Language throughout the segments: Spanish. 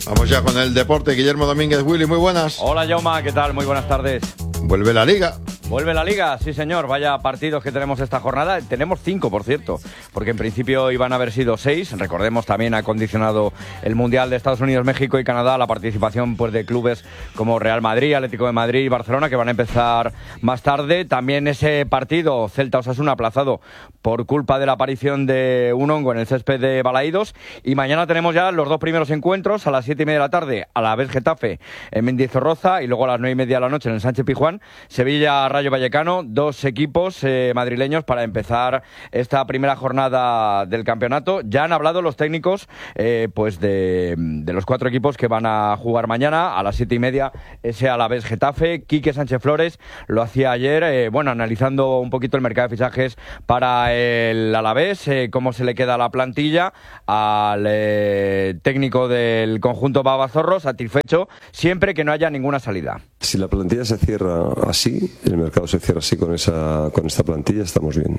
Vamos ya con el deporte. Guillermo Domínguez, Willy, muy buenas. Hola, Jaume, ¿qué tal? Muy buenas tardes. Vuelve la Liga. Vuelve la Liga, sí señor, vaya partidos que tenemos esta jornada. Tenemos 5, por cierto, porque en principio iban a haber sido 6. Recordemos, también ha condicionado el Mundial de Estados Unidos, México y Canadá la participación pues, de clubes como Real Madrid, Atlético de Madrid y Barcelona, que van a empezar más tarde. También ese partido Celta-Osasuna aplazado por culpa de la aparición de un hongo en el césped de Balaídos. Y mañana tenemos ya los 2 primeros encuentros a las 7:30 de la tarde, a la vez Getafe en Mendizorroza y luego a las 9:30 de la noche en el Sánchez Pizjuán, Sevilla Rayo Vallecano, 2 equipos madrileños para empezar esta primera jornada del campeonato. Ya han hablado los técnicos pues de los 4 equipos que van a jugar mañana a las 7:30, ese Alavés Getafe. Quique Sánchez Flores lo hacía ayer, analizando un poquito el mercado de fichajes para el Alavés, cómo se le queda la plantilla al técnico del conjunto Babazorro, satisfecho siempre que no haya ninguna salida. Si la plantilla se cierra así, el mercado se cierra así con esta plantilla, estamos bien.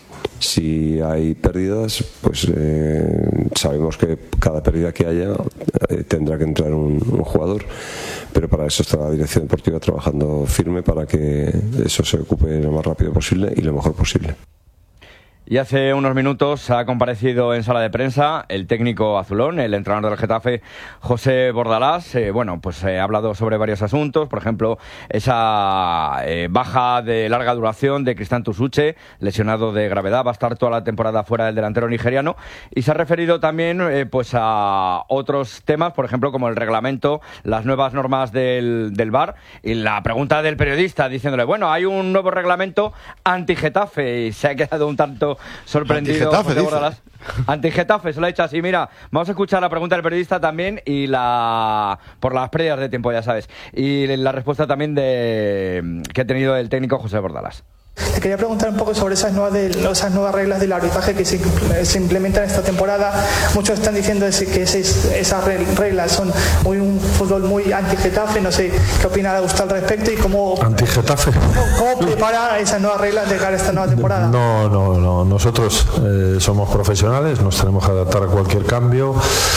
Si hay pérdidas, pues sabemos que cada pérdida que haya tendrá que entrar un jugador, pero para eso está la dirección deportiva trabajando firme para que eso se ocupe lo más rápido posible y lo mejor posible. Y hace unos minutos ha comparecido en sala de prensa el técnico azulón, el entrenador del Getafe, José Bordalás. Ha hablado sobre varios asuntos, por ejemplo, esa baja de larga duración de Cristian Tusuche, lesionado de gravedad, va a estar toda la temporada fuera del delantero nigeriano. Y se ha referido también a otros temas, por ejemplo, como el reglamento, las nuevas normas del VAR. Y la pregunta del periodista diciéndole, hay un nuevo reglamento anti-Getafe, y se ha quedado un tanto sorprendido. Anti-Getafe, se lo ha dicho así. Mira, vamos a escuchar la pregunta del periodista también y por las pérdidas de tiempo, ya sabes, y la respuesta también que ha tenido el técnico José Bordalás. Te quería preguntar un poco sobre esas nuevas reglas del arbitraje que se implementan esta temporada. Muchos están diciendo que esas reglas son un fútbol muy anti-Getafe. No sé qué opina usted al respecto y cómo... ¿Anti-Getafe? ¿Cómo prepara esas nuevas reglas de cara a esta nueva temporada? No. Nosotros somos profesionales, nos tenemos que adaptar a cualquier cambio.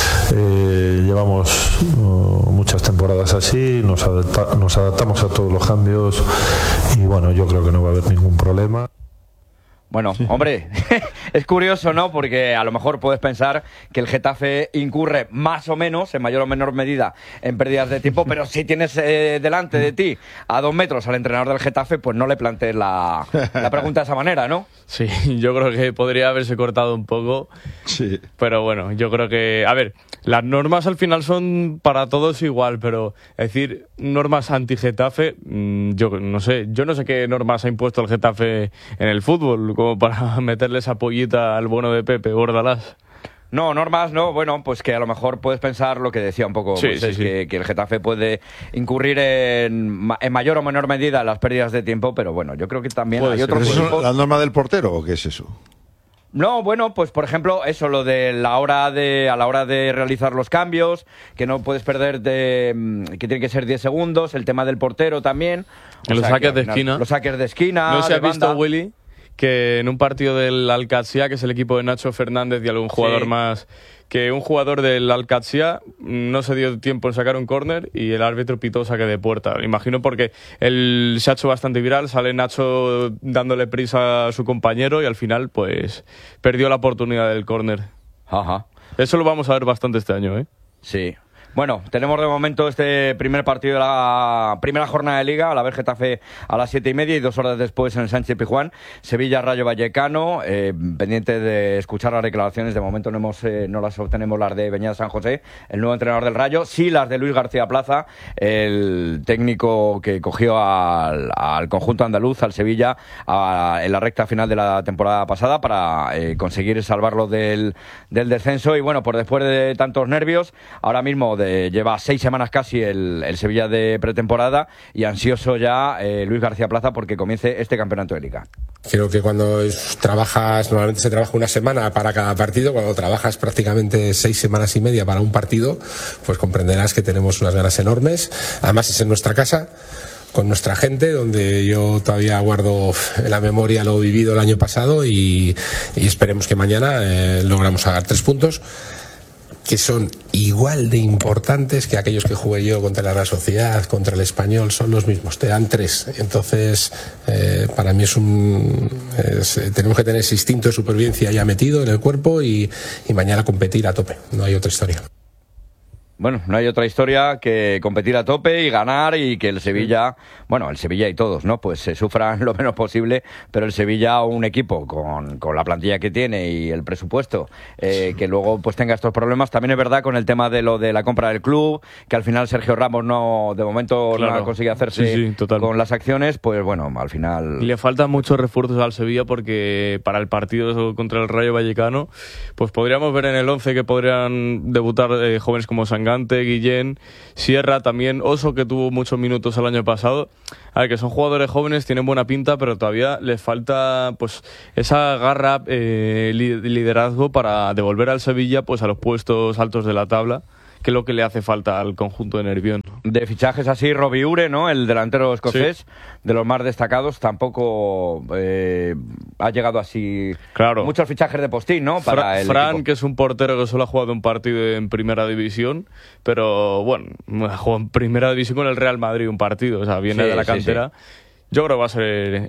Llevamos muchas temporadas así, nos adaptamos a todos los cambios y yo creo que no va a haber ningún problema. Hombre, es curioso, ¿no? Porque a lo mejor puedes pensar que el Getafe incurre más o menos, en mayor o menor medida, en pérdidas de tiempo, pero si tienes delante de ti a 2 metros al entrenador del Getafe, pues no le plantees la pregunta de esa manera, ¿no? Sí, yo creo que podría haberse cortado un poco. Sí. Pero yo creo que... A ver, las normas al final son para todos igual, pero decir normas anti-Getafe, yo no sé qué normas ha impuesto el Getafe en el fútbol, como para meterle esa pollita al bueno de Pepe Bordalás. No, normas no, pues que a lo mejor puedes pensar lo que decía un poco, que el Getafe puede incurrir en mayor o menor medida en las pérdidas de tiempo, pero yo creo que también hay otros tipos. ¿La norma del portero o qué es eso? No, pues por ejemplo, eso, lo de a la hora de realizar los cambios, que no puedes perder que tiene que ser 10 segundos, el tema del portero también. Los saques de esquina. Los saques de esquina. ¿No se ha visto, Willy, que en un partido del Alcatzía, que es el equipo de Nacho Fernández y algún jugador más, que un jugador del Alcatzía no se dio tiempo en sacar un córner y el árbitro pitó saque de puerta? Imagino porque se ha hecho bastante viral, sale Nacho dándole prisa a su compañero y al final pues perdió la oportunidad del córner. Ajá. Eso lo vamos a ver bastante este año, ¿eh? Sí. Tenemos de momento este primer partido de la primera jornada de Liga, a la vez Getafe a las 7:30 y 2 horas después en el Sánchez Pizjuán, Sevilla Rayo Vallecano, pendiente de escuchar las declaraciones. De momento no las obtenemos las de Beñat San José, el nuevo entrenador del Rayo, sí las de Luis García Plaza, el técnico que cogió al conjunto andaluz, al Sevilla, en la recta final de la temporada pasada para conseguir salvarlo del descenso. Y pues después de tantos nervios, ahora mismo lleva 6 semanas casi el Sevilla de pretemporada y ansioso ya Luis García Plaza porque comience este campeonato de Liga. Creo que cuando normalmente se trabaja una semana para cada partido, cuando trabajas prácticamente 6 semanas y media para un partido, pues comprenderás que tenemos unas ganas enormes. Además es en nuestra casa, con nuestra gente, donde yo todavía guardo en la memoria lo vivido el año pasado y esperemos que mañana logramos sacar 3 puntos. que son igual de importantes que aquellos que jugué yo contra la Real Sociedad, contra el Español, son los mismos, te dan 3. Entonces, para mí tenemos que tener ese instinto de supervivencia ya metido en el cuerpo y mañana competir a tope, no hay otra historia. Bueno, no hay otra historia que competir a tope y ganar y que el Sevilla, bueno, el Sevilla y todos, ¿no? Pues se sufran lo menos posible, pero el Sevilla, un equipo con la plantilla que tiene y el presupuesto, que luego pues tenga estos problemas. También es verdad con el tema de lo de la compra del club, que al final Sergio Ramos de momento no ha conseguido hacerse con las acciones, pues bueno, al final... Le faltan muchos refuerzos al Sevilla porque para el partido contra el Rayo Vallecano, pues podríamos ver en el 11 que podrían debutar jóvenes como Sangante, Guillén, Sierra, también Oso, que tuvo muchos minutos el año pasado. A ver, que son jugadores jóvenes, tienen buena pinta, pero todavía les falta pues esa garra, liderazgo para devolver al Sevilla pues a los puestos altos de la tabla, que es lo que le hace falta al conjunto de Nervión. De fichajes así, Robbie Ure, ¿no? El delantero escocés, de los más destacados, tampoco ha llegado así... Claro. Muchos fichajes de postín, ¿no? Para el Fran, equipo. que es un portero que solo ha jugado un partido en Primera División, pero bueno, ha jugado en Primera División con el Real Madrid un partido, o sea, viene de la cantera. Sí. Yo creo que va a ser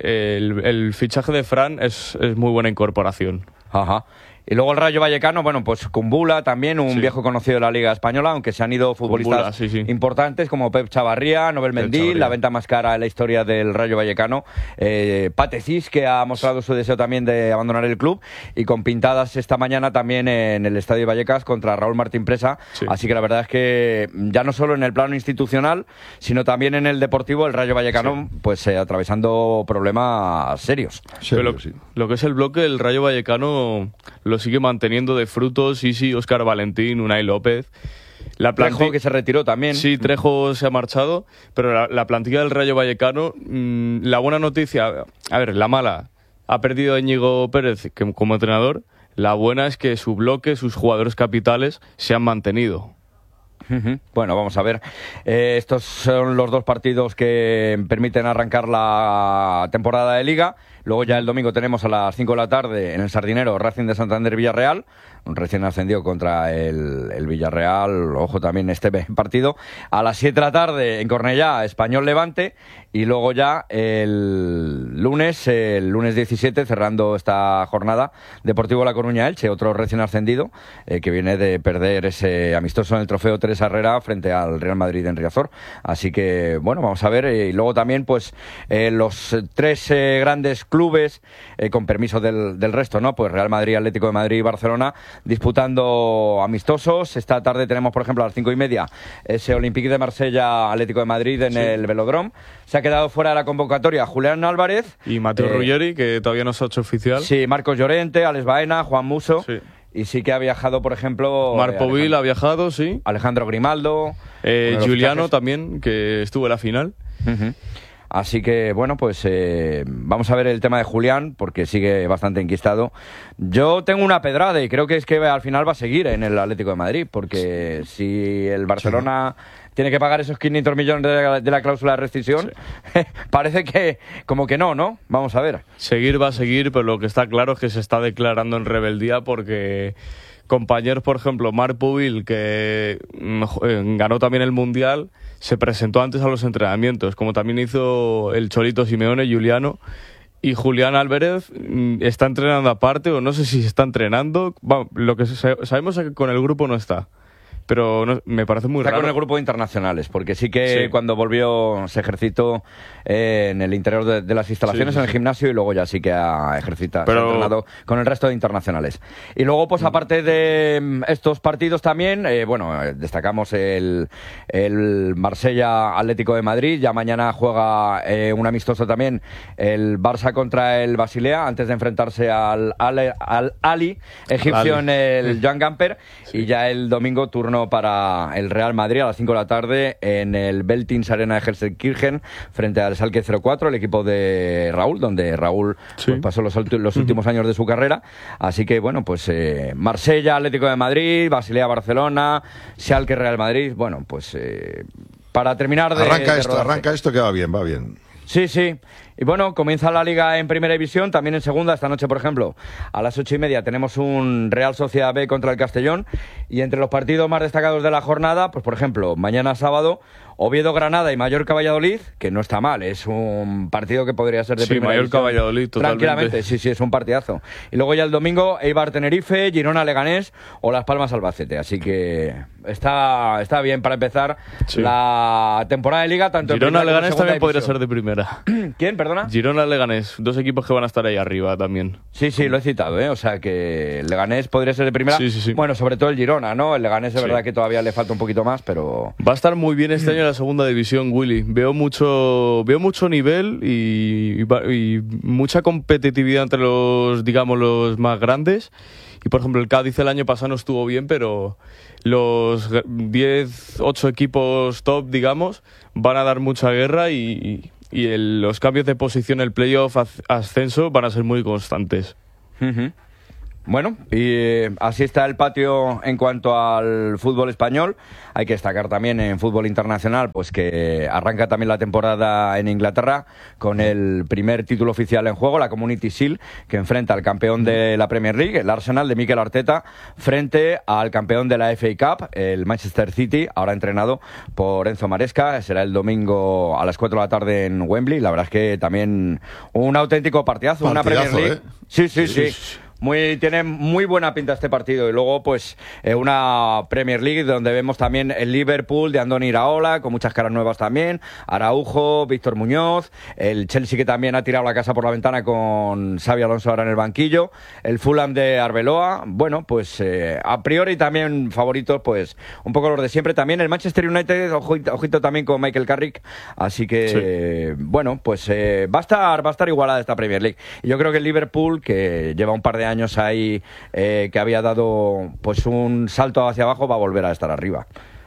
el fichaje de Fran es muy buena incorporación. Ajá. Y luego el Rayo Vallecano, bueno, pues Kumbula también, un viejo conocido de la Liga Española, aunque se han ido futbolistas importantes como Pep Chavarría, Nobel Mendil, la venta más cara en la historia del Rayo Vallecano, Patecís, que ha mostrado su deseo también de abandonar el club, y con pintadas esta mañana también en el Estadio Vallecas contra Raúl Martín Presa. Así que la verdad es que ya no solo en el plano institucional, sino también en el deportivo, el Rayo Vallecano pues atravesando problemas serios. Pero lo que es el bloque, el Rayo Vallecano lo sigue manteniendo de frutos. Óscar Valentín, Unai López. Trejo, que se retiró también. Sí, Trejo se ha marchado, pero la plantilla del Rayo Vallecano, la buena noticia, a ver, la mala, ha perdido a Íñigo Pérez como entrenador. La buena es que su bloque, sus jugadores capitales se han mantenido. Bueno, vamos a ver. Estos son los dos partidos que permiten arrancar la temporada de Liga. Luego ya el domingo tenemos a las 5 de la tarde en el Sardinero Racing de Santander Villarreal, un recién ascendido contra el Villarreal. Ojo también este partido. A las 7 de la tarde en Cornellá, Español Levante. Y luego ya el lunes 17, cerrando esta jornada, Deportivo La Coruña Elche, otro recién ascendido, que viene de perder ese amistoso en el Trofeo Teresa Herrera frente al Real Madrid en Riazor. Así que, bueno, vamos a ver. Y luego también, pues, los tres grandes clubes, con permiso del resto, ¿no? Pues Real Madrid, Atlético de Madrid y Barcelona, disputando amistosos. Esta tarde tenemos, por ejemplo, a las 5:30, ese Olympique de Marsella, Atlético de Madrid en el Velodrome. Se ha quedado fuera de la convocatoria Julián Álvarez. Y Mateo Ruggeri, que todavía no se ha hecho oficial. Sí, Marcos Llorente, Alex Baena, Juan Musso. Sí. Y sí que ha viajado, por ejemplo... Marco Vil ha viajado, sí. Alejandro Grimaldo. Giuliano también, que estuvo en la final. Así que, bueno, pues vamos a ver el tema de Julián, porque sigue bastante enquistado. Yo tengo una pedrada y creo que es que al final va a seguir en el Atlético de Madrid, porque si el Barcelona tiene que pagar esos 500 millones de la cláusula de rescisión, parece que como que no. Vamos a ver. Seguir va a seguir, pero lo que está claro es que se está declarando en rebeldía porque... compañeros, por ejemplo, Marc Pubil, que ganó también el Mundial, se presentó antes a los entrenamientos, como también hizo el Cholito Simeone, Giuliano, y Julián Álvarez está entrenando aparte, o no sé si está entrenando. Bueno, lo que sabemos es que con el grupo no está. Pero me parece muy raro. Está con el grupo de internacionales, porque sí que cuando volvió se ejercitó en el interior de las instalaciones, en el gimnasio, y luego ya sí que ha entrenado con el resto de internacionales. Y luego, pues aparte de estos partidos también, destacamos el Marsella Atlético de Madrid. Ya mañana juega un amistoso también el Barça contra el Basilea, antes de enfrentarse al Ali egipcio en el Joan Gamper. Y ya el domingo turno para el Real Madrid a las 5 de la tarde en el Veltins Arena de Gelsenkirchen frente al Schalke 04, el equipo de Raúl, donde Raúl pues, pasó los últimos años de su carrera. Así que, bueno, pues Marsella, Atlético de Madrid, Basilea, Barcelona, Schalke, Real Madrid. Bueno, pues para terminar de... Arranca esto que va bien. Sí, sí. Y bueno, comienza la Liga en Primera División, también en Segunda. Esta noche, por ejemplo, a las 8:30 tenemos un Real Sociedad B contra el Castellón. Y entre los partidos más destacados de la jornada, pues por ejemplo, mañana sábado, Oviedo-Granada y Mallorca-Valladolid, que no está mal, es un partido que podría ser de Primera División. Mallorca-Valladolid, totalmente. Tranquilamente, sí, es un partidazo. Y luego ya el domingo, Eibar-Tenerife, Girona-Leganés o Las Palmas-Albacete. Así que está bien para empezar la temporada de Liga, tanto Girona-Leganés también podría ser de primera. ¿Quién, perdona? Girona-Leganés, dos equipos que van a estar ahí arriba también. Sí, lo he citado, ¿eh? O sea que el Leganés podría ser de primera. Sí. Bueno, sobre todo el Girona, ¿no? El Leganés es verdad que todavía le falta un poquito más, pero... Va a estar muy bien este año en la segunda división, Willy. Veo mucho nivel y mucha competitividad entre los más grandes. Y por ejemplo, el Cádiz el año pasado no estuvo bien, pero los 8 equipos top, digamos, van a dar mucha guerra y los cambios de posición, el playoff, ascenso, van a ser muy constantes. Uh-huh. Bueno, y así está el patio en cuanto al fútbol español. Hay que destacar también en fútbol internacional pues que arranca también la temporada en Inglaterra con el primer título oficial en juego, la Community Shield, que enfrenta al campeón de la Premier League, el Arsenal de Mikel Arteta, frente al campeón de la FA Cup, el Manchester City, ahora entrenado por Enzo Maresca. Será el domingo a las 4 de la tarde en Wembley. La verdad es que también un auténtico partidazo, una Premier League. Sí. Tiene muy buena pinta este partido. Y luego, pues, una Premier League donde vemos también el Liverpool de Andoni Iraola, con muchas caras nuevas también. Araujo, Víctor Muñoz. El Chelsea, que también ha tirado la casa por la ventana con Xabi Alonso ahora en el banquillo. El Fulham de Arbeloa. Bueno, pues, a priori también favoritos, pues, un poco los de siempre. También el Manchester United, ojito también con Michael Carrick. Así que, bueno, pues, va a estar igualada esta Premier League. Y yo creo que el Liverpool, que lleva un par de años ahí, que había dado pues un salto hacia abajo, va a volver a estar arriba.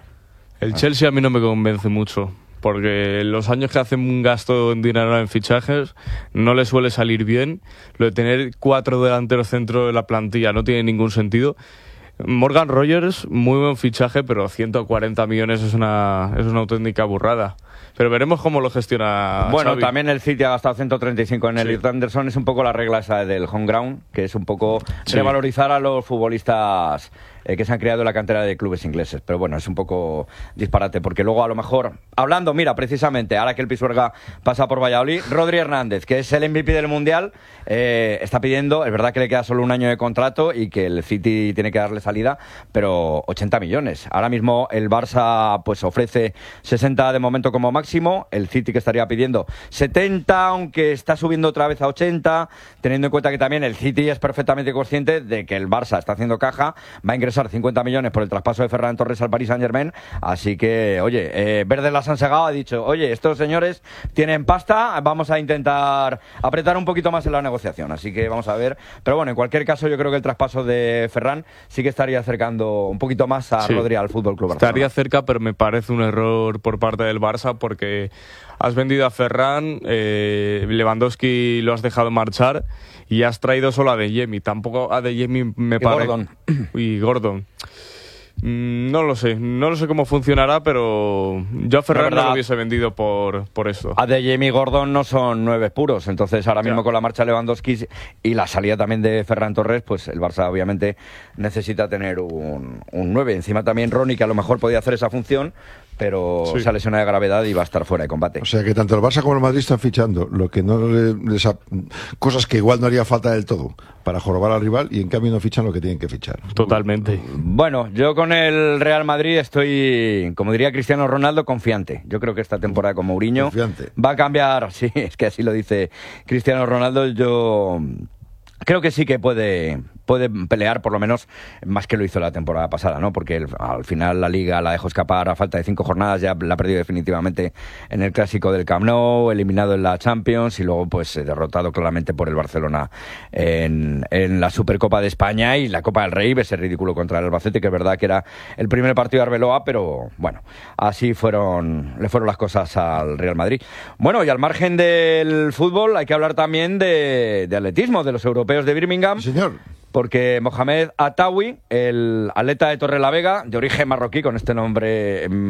El Chelsea a mí no me convence mucho, porque los años que hacen un gasto en dinero en fichajes no le suele salir bien. Lo de tener 4 delanteros centro de la plantilla no tiene ningún sentido. Morgan Rogers, muy buen fichaje, pero 140 millones es una auténtica burrada. Pero veremos cómo lo gestiona Bueno, Xavi. También el City ha gastado 135 en el Anderson. Es un poco la regla esa del home ground, que es un poco revalorizar a los futbolistas que se han creado en la cantera de clubes ingleses. Pero bueno, es un poco disparate, porque luego a lo mejor, hablando, mira, precisamente, ahora que el Pisuerga pasa por Valladolid, Rodri Hernández, que es el MVP del Mundial, está pidiendo, es verdad que le queda solo un año de contrato y que el City tiene que darle salida, pero 80 millones. Ahora mismo el Barça pues ofrece 60 de momento como máximo, el City que estaría pidiendo 70, aunque está subiendo otra vez a 80, teniendo en cuenta que también el City es perfectamente consciente de que el Barça está haciendo caja, va a ingresar 50 millones por el traspaso de Ferran Torres al Paris Saint-Germain, así que, oye, Verdes las han segado, ha dicho, oye, estos señores tienen pasta, vamos a intentar apretar un poquito más en la negociación, así que vamos a ver, pero bueno, en cualquier caso yo creo que el traspaso de Ferran sí que estaría acercando un poquito más a Rodri al Fútbol Club Barcelona. Estaría cerca, pero me parece un error por parte del Barça, porque has vendido a Ferran, Lewandowski lo has dejado marchar y has traído solo a Adeyemi. Tampoco a Adeyemi me parece. Y Gordon. No lo sé cómo funcionará, pero yo a Ferran no lo hubiese vendido por esto. Adeyemi y Gordon no son 9 puros, entonces ahora mismo con la marcha de Lewandowski y la salida también de Ferran Torres, pues el Barça obviamente necesita tener un 9. Encima también Ronny, que a lo mejor podía hacer esa función, pero se ha lesionado de gravedad y va a estar fuera de combate. O sea que tanto el Barça como el Madrid están fichando lo que no cosas que igual no haría falta del todo para jorobar al rival, y en cambio no fichan lo que tienen que fichar. Totalmente. Bueno, yo con el Real Madrid estoy, como diría Cristiano Ronaldo, confiante. Yo creo que esta temporada con Mourinho va a cambiar. Sí, es que así lo dice Cristiano Ronaldo. Yo creo que sí que puede pelear, por lo menos, más que lo hizo la temporada pasada, ¿no? Porque al final la Liga la dejó escapar a falta de 5 jornadas, ya la ha perdido definitivamente en el Clásico del Camp Nou, eliminado en la Champions y luego pues derrotado claramente por el Barcelona en la Supercopa de España y la Copa del Rey, ese ridículo contra el Albacete, que es verdad que era el primer partido de Arbeloa, pero bueno, así le fueron las cosas al Real Madrid. Bueno, y al margen del fútbol hay que hablar también de atletismo, de los europeos de Birmingham. Sí, señor. Porque Mohamed Attawi, el atleta de Torrelavega, de origen marroquí, con este nombre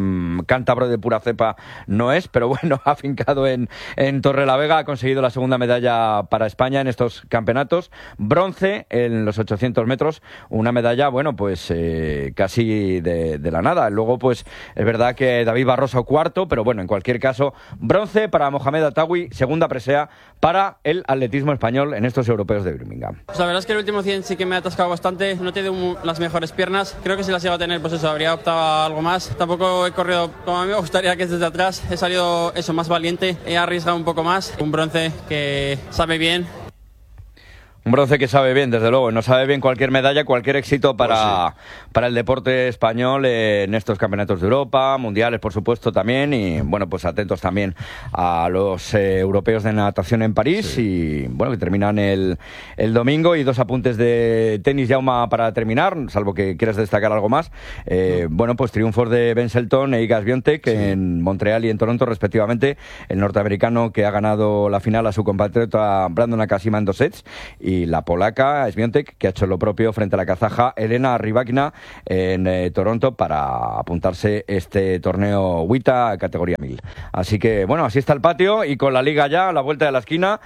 cántabro de pura cepa no es, pero bueno, afincado en Torrelavega, ha conseguido la segunda medalla para España en estos campeonatos, bronce en los 800 metros, una medalla, bueno, pues casi de la nada. Luego, pues es verdad que David Barroso cuarto, pero bueno, en cualquier caso, bronce para Mohamed Atawi, segunda presea para el atletismo español en estos europeos de Birmingham. Pues la verdad es que el último 100 sí que me ha atascado bastante, no he tenido las mejores piernas, creo que si las iba a tener, pues eso, habría optado a algo más. Tampoco he corrido como a mí me gustaría, que es desde atrás, he salido eso más valiente, he arriesgado un poco más, un bronce que sabe bien. Un bronce que sabe bien, desde luego. Nos sabe bien cualquier medalla, cualquier éxito para el deporte español en estos campeonatos de Europa, mundiales, por supuesto, también. Y, bueno, pues atentos también a los europeos de natación en París. Y, bueno, que terminan el domingo. Y 2 apuntes de tenis, Jaume, para terminar, salvo que quieras destacar algo más. Bueno, pues triunfos de Ben Shelton e Iga Świątek en Montreal y en Toronto, respectivamente. El norteamericano que ha ganado la final a su compatriota Brandon Nakashima en 2 sets. Y la polaca Świątek, que ha hecho lo propio frente a la kazaja Elena Rybakina en Toronto para apuntarse este torneo WTA categoría 1000. Así que, bueno, así está el patio y con la liga ya a la vuelta de la esquina,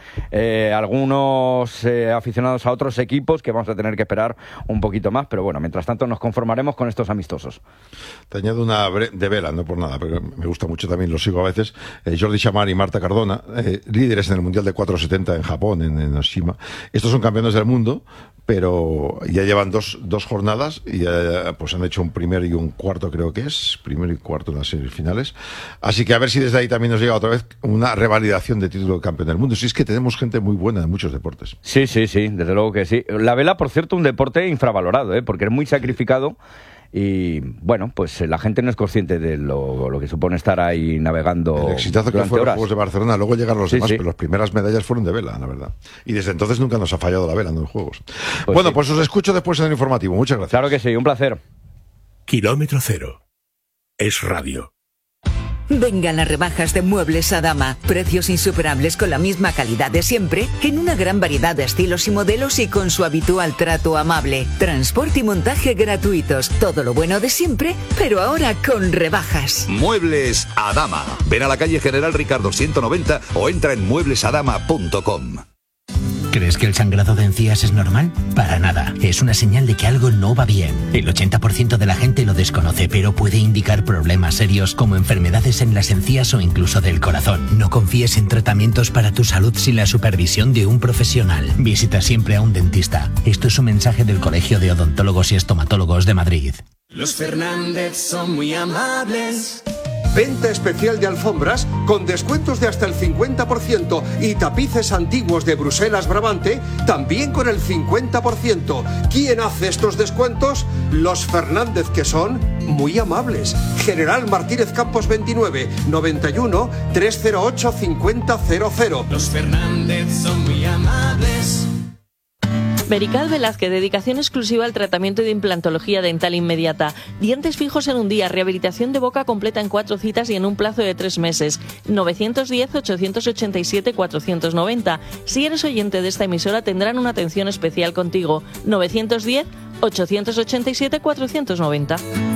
algunos aficionados a otros equipos que vamos a tener que esperar un poquito más, pero bueno, mientras tanto nos conformaremos con estos amistosos. Te añado una de vela, no por nada, pero me gusta mucho también, lo sigo a veces. Jordi Chamar y Marta Cardona, líderes en el Mundial de 470 en Japón, en Oshima. Estos son campeones del mundo, pero ya llevan dos jornadas y pues han hecho un primer y un cuarto, creo que es, primero y cuarto en las semifinales. Así que a ver si desde ahí también nos llega otra vez una revalidación de título de campeón del mundo. Si es que tenemos gente muy buena en muchos deportes. Sí, desde luego que sí. La vela, por cierto, un deporte infravalorado, porque es muy sacrificado. Y bueno, pues la gente no es consciente de lo que supone estar ahí navegando. El exitazo que fueron los Juegos de Barcelona, luego llegaron los demás, pero las primeras medallas fueron de vela, la verdad. Y desde entonces nunca nos ha fallado la vela en los Juegos. Pues bueno, pues os escucho después en el informativo. Muchas gracias. Claro que sí, un placer. Kilómetro Cero es radio. Vengan las rebajas de Muebles Adama. Precios insuperables con la misma calidad de siempre, en una gran variedad de estilos y modelos y con su habitual trato amable. Transporte y montaje gratuitos. Todo lo bueno de siempre, pero ahora con rebajas. Muebles Adama. Ven a la calle General Ricardo 190 o entra en mueblesadama.com. ¿Crees que el sangrado de encías es normal? Para nada. Es una señal de que algo no va bien. El 80% de la gente lo desconoce, pero puede indicar problemas serios como enfermedades en las encías o incluso del corazón. No confíes en tratamientos para tu salud sin la supervisión de un profesional. Visita siempre a un dentista. Esto es un mensaje del Colegio de Odontólogos y Estomatólogos de Madrid. Los Fernández son muy amables. Venta especial de alfombras con descuentos de hasta el 50% y tapices antiguos de Bruselas Brabante también con el 50%. ¿Quién hace estos descuentos? Los Fernández, que son muy amables. General Martínez Campos 29 91 308 5000. Los Fernández son muy amables. Merical Velázquez, dedicación exclusiva al tratamiento de implantología dental inmediata. Dientes fijos en un día, rehabilitación de boca completa en 4 citas y en un plazo de 3 meses. 910-887-490. Si eres oyente de esta emisora, tendrán una atención especial contigo. 910-887-490.